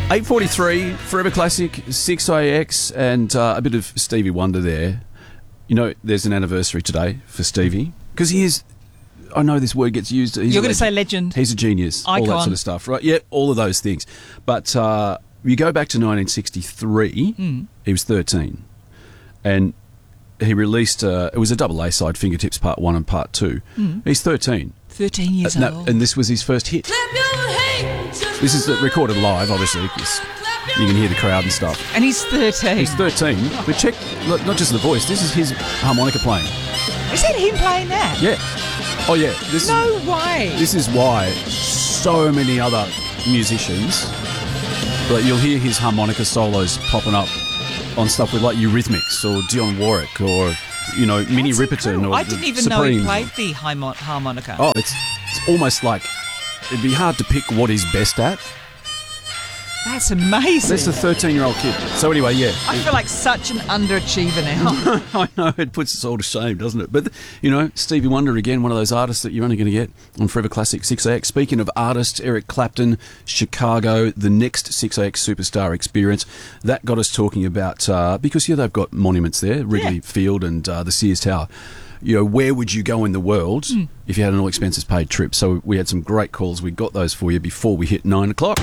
8:43, Forever Classic, 6AX, and a bit of Stevie Wonder there. You know, there's an anniversary today for Stevie, because he is, I know this word gets used. You're going to say legend. He's a genius. Icon. All that sort of stuff, right? Yeah, all of those things. But you go back to 1963, he was 13. And he released, it was a double A-side, Fingertips Part 1 and Part 2. He's 13. 13 years old. And this was his first hit. This is recorded live, obviously, because you can hear the crowd and stuff. And he's 13. He's 13. But check, not just the voice, this is his harmonica playing. Is it him playing that? Yeah. Oh, yeah. No way. This is why so many other musicians, but you'll hear his harmonica solos popping up on stuff with like Eurythmics or Dionne Warwick or, you know, Minnie Riperton or I didn't even know he played the harmonica. Oh, it's almost like it'd be hard to pick what he's best at. That's amazing. That's a 13-year-old kid. So anyway, yeah. I feel like such an underachiever now. I know, it puts us all to shame, doesn't it? But, you know, Stevie Wonder, again, one of those artists that you're only going to get on Forever Classic 6AX. Speaking of artists, Eric Clapton, Chicago, the next 6AX Superstar Experience. That got us talking about, because, yeah, they've got monuments there, Wrigley Field and the Sears Tower. You know, where would you go in the world if you had an all-expenses-paid trip? So we had some great calls. We got those for you before we hit 9 o'clock.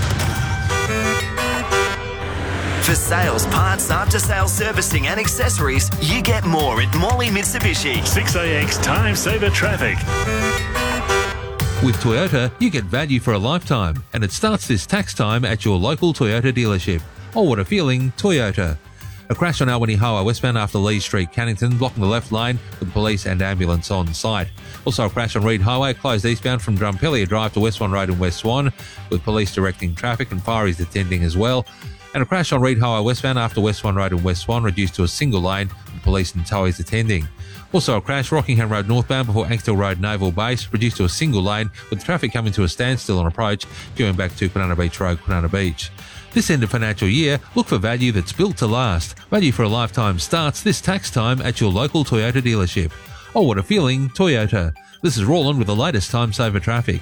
For sales, parts, after-sales servicing and accessories, you get more at Morley Mitsubishi. 6AX Time Saver Traffic. With Toyota, you get value for a lifetime, and it starts this tax time at your local Toyota dealership. Oh, what a feeling, Toyota. A crash on Albany Highway westbound after Lee Street, Cannington, blocking the left lane with police and ambulance on site. Also a crash on Reed Highway, closed eastbound from Drumpellier Drive to West Swan Road in West Swan, with police directing traffic and fireys attending as well. And a crash on Reed Highway westbound after West Swan Road in West Swan, reduced to a single lane with police and towies attending. Also a crash Rockingham Road northbound before Ankstall Road Naval Base, reduced to a single lane with traffic coming to a standstill on approach, going back to Quinana Beach Road, Quinana Beach. This end of financial year, look for value that's built to last. Value for a lifetime starts this tax time at your local Toyota dealership. Oh, what a feeling, Toyota. This is Roland with the latest Time Saver Traffic.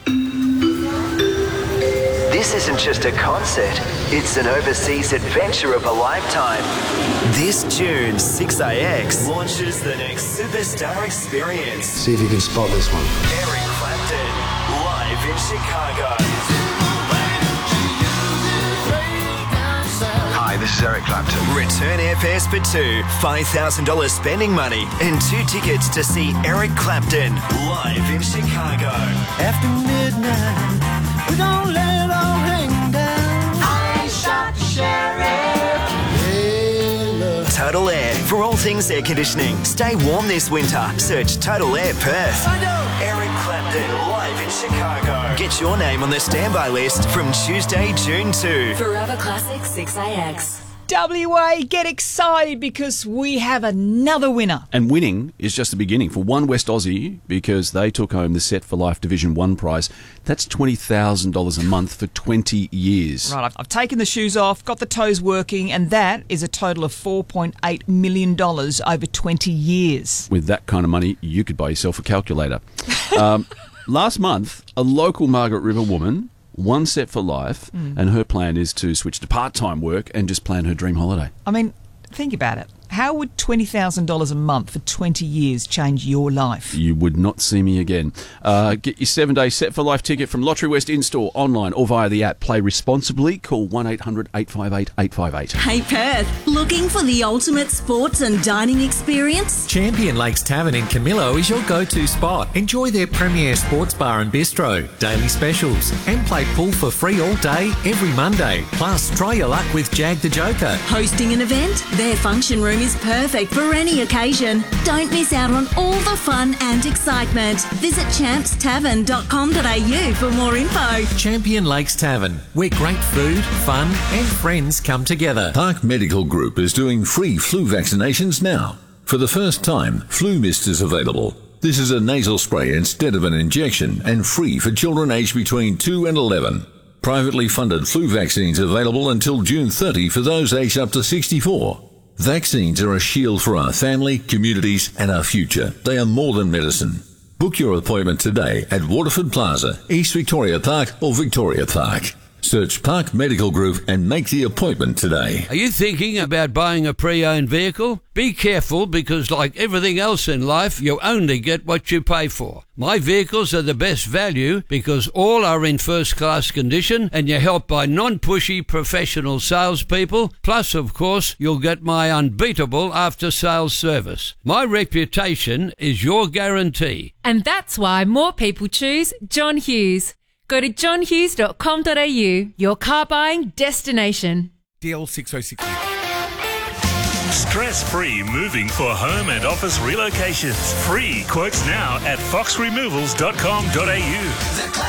This isn't just a concert, it's an overseas adventure of a lifetime. This June, 6AX launches the next Superstar Experience. See if you can spot this one. Eric Clapton, live in Chicago. Hi, this is Eric Clapton. Return airfares for two, $5,000 spending money, and 2 tickets to see Eric Clapton live in Chicago. After midnight, we don't let it all hang down. I shot the sheriff. Hey, look. Total Air, for all things air conditioning. Stay warm this winter. Search Total Air Perth. Eric Clapton live in Chicago. Get your name on the standby list from Tuesday, June 2. Forever Classic 6AX. WA, get excited because we have another winner. And winning is just the beginning for one West Aussie, because they took home the Set for Life Division 1 prize. That's $20,000 a month for 20 years. Right, I've taken the shoes off, got the toes working, and that is a total of $4.8 million over 20 years. With that kind of money, you could buy yourself a calculator. Last month, a local Margaret River woman won Set for Life, and her plan is to switch to part-time work and just plan her dream holiday. I mean, think about it. How would $20,000 a month for 20 years change your life? You would not see me again. Get your 7-day Set for Life ticket from Lottery West in-store, online or via the app. Play responsibly. Call 1-800-858-858. Hey Perth, looking for the ultimate sports and dining experience? Champion Lakes Tavern in Camillo is your go-to spot. Enjoy their premier sports bar and bistro, daily specials, and play pool for free all day, every Monday. Plus, try your luck with Jag the Joker. Hosting an event? Their function room is perfect for any occasion. Don't miss out on all the fun and excitement. Visit champstavern.com.au for more info. Champion Lakes Tavern, where great food, fun, and friends come together. Park Medical Group is doing free flu vaccinations now. For the first time, Flu Mist is available. This is a nasal spray instead of an injection and free for children aged between 2 and 11. Privately funded flu vaccines available until June 30 for those aged up to 64. Vaccines are a shield for our family, communities, and our future. They are more than medicine. Book your appointment today at Waterford Plaza, East Victoria Park or Victoria Park. Search Park Medical Group and make the appointment today. Are you thinking about buying a pre-owned vehicle? Be careful, because like everything else in life, you only get what you pay for. My vehicles are the best value because all are in first-class condition and you're helped by non-pushy professional salespeople. Plus, of course, you'll get my unbeatable after-sales service. My reputation is your guarantee. And that's why more people choose John Hughes. Go to johnhughes.com.au, your car buying destination. DL 606. Stress-free moving for home and office relocations. Free quotes now at foxremovals.com.au.